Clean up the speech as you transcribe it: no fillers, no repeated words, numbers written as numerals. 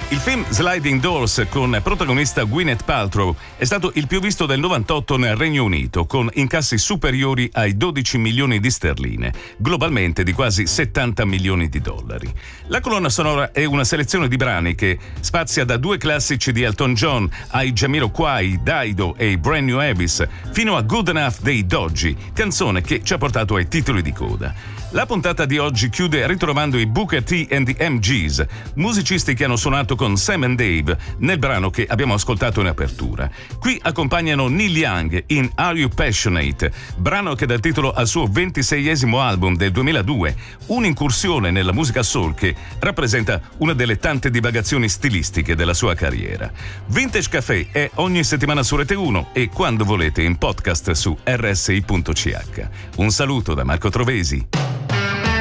Il film Sliding Doors, con protagonista Gwyneth Paltrow, è stato il più visto del 98 nel Regno Unito, con incassi superiori ai 12 milioni di sterline, globalmente di quasi 70 milioni di dollari. La colonna sonora è una selezione di brani che spazia da due classici di Elton John ai Jamiroquai, Dido e i Brand New Abyss, fino a Good Enough dei Doggy, canzone che ci ha portato ai titoli di coda. La puntata di oggi chiude ritrovando i Booker T and the MGs, musicisti che hanno suonato con Sam and Dave nel brano che abbiamo ascoltato in apertura. Qui accompagnano Neil Young in Are You Passionate, brano che dà il titolo al suo 26esimo album del 2002, un'incursione nella musica soul che rappresenta una delle tante divagazioni stilistiche della sua carriera. Vintage Café è ogni settimana su Rete 1 e quando volete in podcast su rsi.ch. Un saluto da Marco Trovesi.